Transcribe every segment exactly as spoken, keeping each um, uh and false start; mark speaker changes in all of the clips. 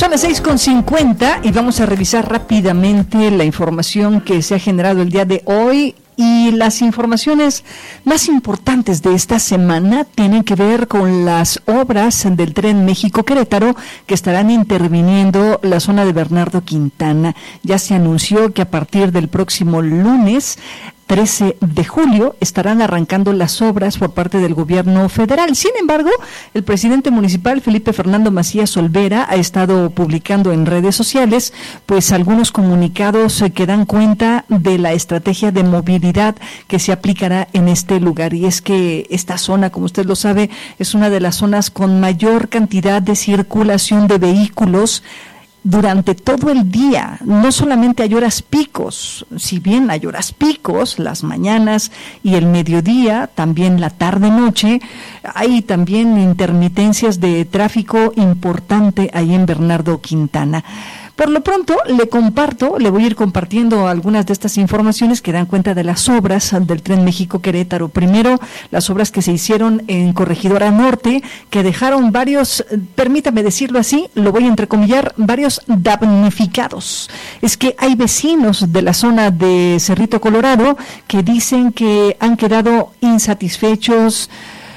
Speaker 1: Son las seis con cincuenta y vamos a revisar rápidamente la información que se ha generado el día de hoy. Y las informaciones más importantes de esta semana tienen que ver con las obras del Tren México-Querétaro que estarán interviniendo la zona de Bernardo Quintana. Ya se anunció que a partir del próximo lunes trece de julio estarán arrancando las obras por parte del gobierno federal. Sin embargo, el presidente municipal Felipe Fernando Macías Olvera ha estado publicando en redes sociales pues algunos comunicados que dan cuenta de la estrategia de movilidad que se aplicará en este lugar, y es que esta zona, como usted lo sabe, es una de las zonas con mayor cantidad de circulación de vehículos durante todo el día, no solamente hay horas picos, si bien hay horas picos, las mañanas y el mediodía, también la tarde-noche, hay también intermitencias de tráfico importante ahí en Bernardo Quintana. Por lo pronto, le comparto, le voy a ir compartiendo algunas de estas informaciones que dan cuenta de las obras del Tren México-Querétaro. Primero, las obras que se hicieron en Corregidora Norte, que dejaron varios, permítame decirlo así, lo voy a entrecomillar, varios damnificados. Es que hay vecinos de la zona de Cerrito Colorado que dicen que han quedado insatisfechos,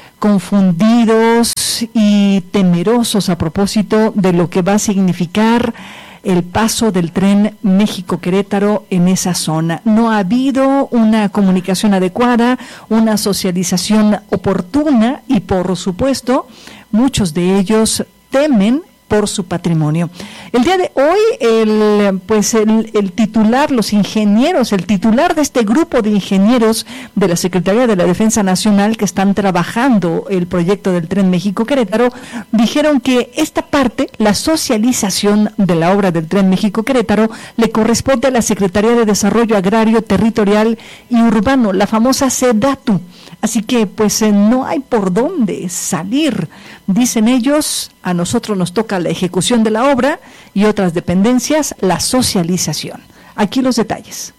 Speaker 1: confundidos y temerosos a propósito de lo que va a significar el paso del Tren México-Querétaro en esa zona. No ha habido una comunicación adecuada, una socialización oportuna y, por supuesto, muchos de ellos temen por su patrimonio. El día de hoy, el, pues el, el titular, los ingenieros, el titular de este grupo de ingenieros de la Secretaría de la Defensa Nacional que están trabajando el proyecto del Tren México-Querétaro, dijeron que esta parte, la socialización de la obra del Tren México-Querétaro, le corresponde a la Secretaría de Desarrollo Agrario, Territorial y Urbano, la famosa SEDATU. Así que pues eh, no hay por dónde salir, dicen ellos. A nosotros nos toca la ejecución de la obra y otras dependencias la socialización. Aquí los detalles.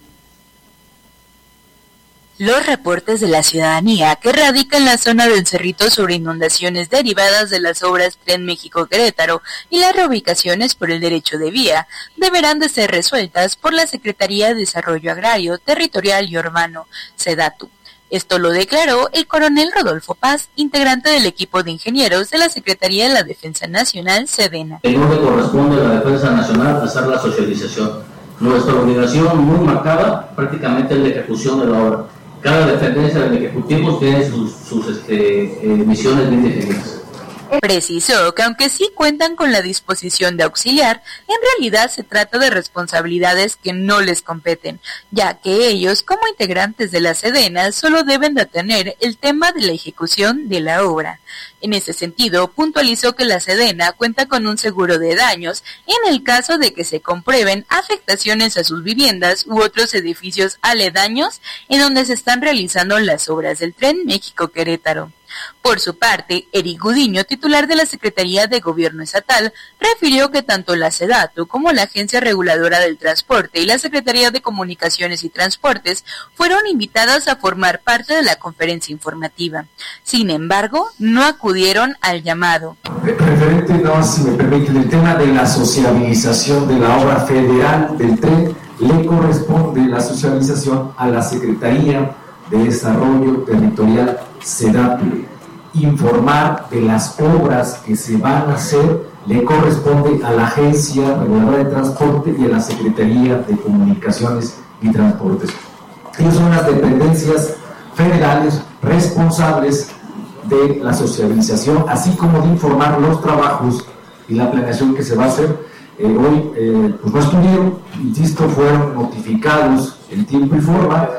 Speaker 2: Los reportes de la ciudadanía que radica en la zona del Cerrito sobre inundaciones derivadas de las obras Tren México-Querétaro y las reubicaciones por el derecho de vía deberán de ser resueltas por la Secretaría de Desarrollo Agrario, Territorial y Urbano, SEDATU. Esto lo declaró el coronel Rodolfo Paz, integrante del equipo de ingenieros de la Secretaría de la Defensa Nacional, SEDENA.
Speaker 3: No le corresponde a la Defensa Nacional hacer la socialización. Nuestra obligación muy marcada prácticamente es la ejecución de la obra. Cada dependencia del Ejecutivo tiene sus, sus este, eh, misiones bien definidas.
Speaker 2: Precisó que aunque sí cuentan con la disposición de auxiliar, en realidad se trata de responsabilidades que no les competen, ya que ellos, como integrantes de la SEDENA, solo deben de tener el tema de la ejecución de la obra. En ese sentido, puntualizó que la SEDENA cuenta con un seguro de daños en el caso de que se comprueben afectaciones a sus viviendas u otros edificios aledaños en donde se están realizando las obras del Tren México-Querétaro. Por su parte, Eric Gudiño, titular de la Secretaría de Gobierno Estatal, refirió que tanto la SEDATU como la Agencia Reguladora del Transporte y la Secretaría de Comunicaciones y Transportes fueron invitadas a formar parte de la conferencia informativa. Sin embargo, no acudieron al llamado.
Speaker 4: Referente, no, si me permiten, el tema de la sociabilización de la obra federal del tren, le corresponde la socialización a la Secretaría de Desarrollo Territorial, SEDATU. Informar de las obras que se van a hacer le corresponde a la Agencia Reguladora de Transporte y a la Secretaría de Comunicaciones y Transportes. Ellos son las dependencias federales responsables de la socialización, así como de informar los trabajos y la planeación que se va a hacer. Eh, hoy eh, pues no estuvieron, insisto, fueron notificados en tiempo y forma.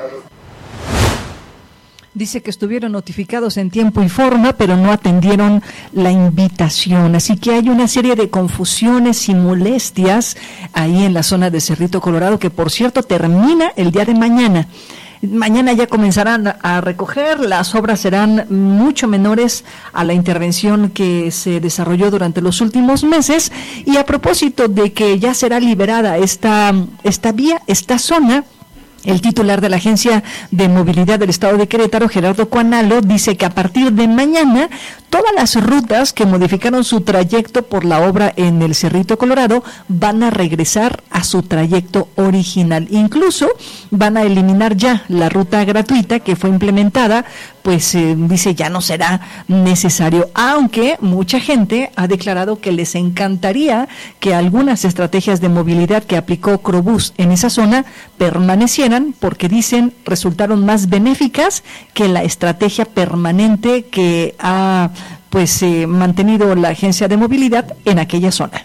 Speaker 1: Dice que estuvieron notificados en tiempo y forma, pero no atendieron la invitación. Así que hay una serie de confusiones y molestias ahí en la zona de Cerrito Colorado, que por cierto termina el día de mañana. Mañana ya comenzarán a recoger, las obras serán mucho menores a la intervención que se desarrolló durante los últimos meses. Y a propósito de que ya será liberada esta, esta vía, esta zona, el titular de la Agencia de Movilidad del Estado de Querétaro, Gerardo Cuanalo, dice que a partir de mañana Todas las rutas que modificaron su trayecto por la obra en el Cerrito Colorado van a regresar a su trayecto original. Incluso van a eliminar ya la ruta gratuita que fue implementada, pues eh, dice ya no será necesario, aunque mucha gente ha declarado que les encantaría que algunas estrategias de movilidad que aplicó Crobús en esa zona permanecieran, porque dicen resultaron más benéficas que la estrategia permanente que ha pues eh, mantenido la agencia de movilidad en aquella zona.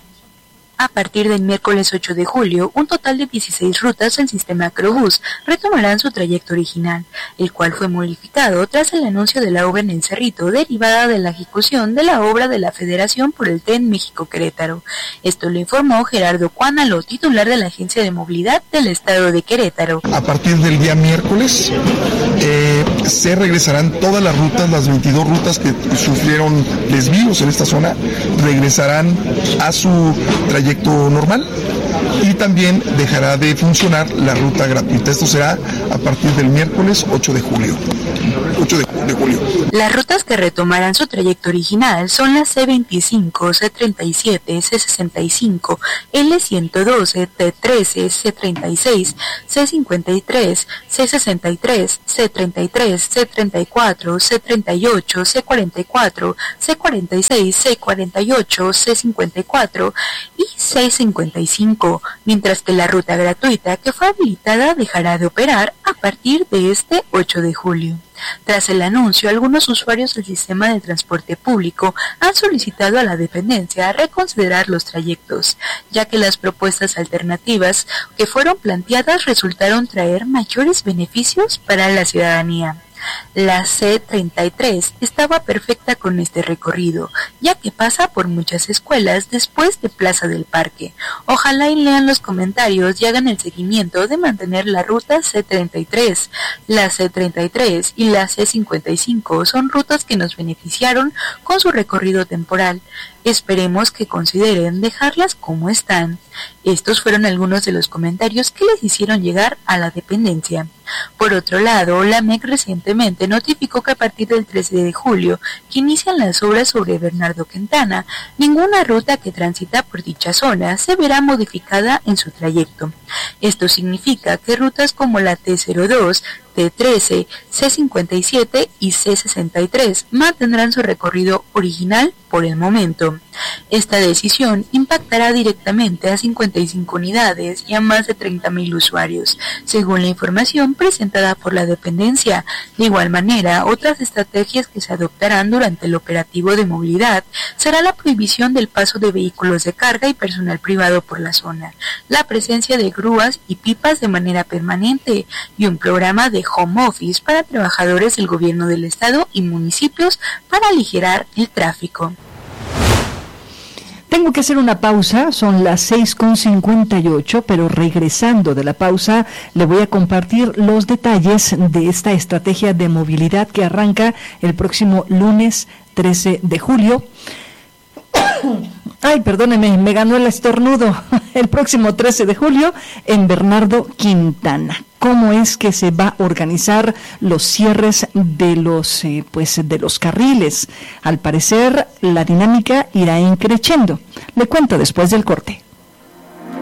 Speaker 2: A partir del miércoles ocho de julio, un total de dieciséis rutas del sistema Crobús retomarán su trayecto original, el cual fue modificado tras el anuncio de la obra en el Cerrito, derivada de la ejecución de la obra de la Federación por el Tren México-Querétaro. Esto lo informó Gerardo Cuánalo, titular de la Agencia de Movilidad del Estado de Querétaro.
Speaker 5: A partir del día miércoles eh, se regresarán todas las rutas, las veintidós rutas que sufrieron desvíos en esta zona, regresarán a su trayecto normal, y también dejará de funcionar la ruta gratuita. Esto será a partir del miércoles ocho de julio. ocho de julio.
Speaker 2: Las rutas que retomarán su trayecto original son la ce veinticinco, ce treinta y siete, ce sesenta y cinco, ele ciento doce, te trece, ce treinta y seis, ce cincuenta y tres, ce sesenta y tres, ce treinta y tres, ce treinta y cuatro, ce treinta y ocho, ce cuarenta y cuatro, ce cuarenta y seis, ce cuarenta y ocho, ce cincuenta y cuatro y ce cincuenta y cinco, mientras que la ruta gratuita que fue habilitada dejará de operar a partir de este ocho de julio. Tras el anuncio, algunos usuarios del sistema de transporte público han solicitado a la dependencia reconsiderar los trayectos, ya que las propuestas alternativas que fueron planteadas resultaron traer mayores beneficios para la ciudadanía. La ce treinta y tres estaba perfecta con este recorrido, ya que pasa por muchas escuelas después de Plaza del Parque. Ojalá y lean los comentarios y hagan el seguimiento de mantener la ruta ce treinta y tres. La ce treinta y tres y la ce cincuenta y cinco son rutas que nos beneficiaron con su recorrido temporal. Esperemos que consideren dejarlas como están. Estos fueron algunos de los comentarios que les hicieron llegar a la dependencia. Por otro lado, la M E C recientemente notificó que a partir del trece de julio, que inician las obras sobre Bernardo Quintana, ninguna ruta que transita por dicha zona se verá modificada en su trayecto. Esto significa que rutas como la te cero dos, te trece, ce cincuenta y siete y ce sesenta y tres mantendrán su recorrido original por el momento. Esta decisión impactará directamente a cincuenta y cinco unidades y a más de treinta mil usuarios, según la información presentada por la dependencia. De igual manera, otras estrategias que se adoptarán durante el operativo de movilidad será la prohibición del paso de vehículos de carga y personal privado por la zona, la presencia de grúas y pipas de manera permanente y un programa de home office para trabajadores del gobierno del estado y municipios para aligerar el tráfico.
Speaker 1: Tengo que hacer una pausa, son las seis con cincuenta y ocho, pero regresando de la pausa le voy a compartir los detalles de esta estrategia de movilidad que arranca el próximo lunes trece de julio. Ay, perdóneme, me ganó el estornudo. El próximo trece de julio en Bernardo Quintana. ¿Cómo es que se va a organizar los cierres de los eh, pues de los carriles? Al parecer la dinámica irá increciendo. Le cuento después del corte.